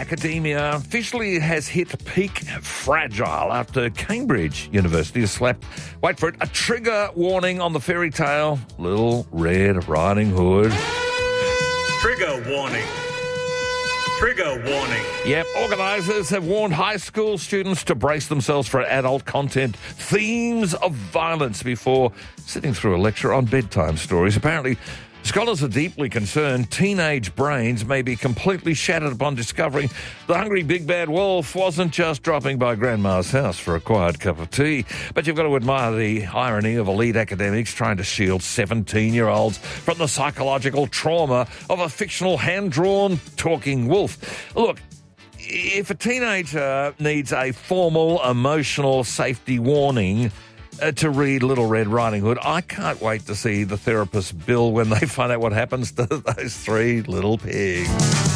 academia officially has hit peak fragile after Cambridge University has slapped, wait for it, a trigger warning on the fairy tale Little Red Riding Hood. Trigger warning. Trigger warning. Yep, organisers have warned high school students to brace themselves for adult content, themes of violence before sitting through a lecture on bedtime stories. Apparently, scholars are deeply concerned teenage brains may be completely shattered upon discovering the hungry big bad wolf wasn't just dropping by grandma's house for a quiet cup of tea. But you've got to admire the irony of elite academics trying to shield 17-year-olds from the psychological trauma of a fictional hand-drawn talking wolf. Look, if a teenager needs a formal emotional safety warning to read Little Red Riding Hood, I can't wait to see the therapist's bill when they find out what happens to those three little pigs.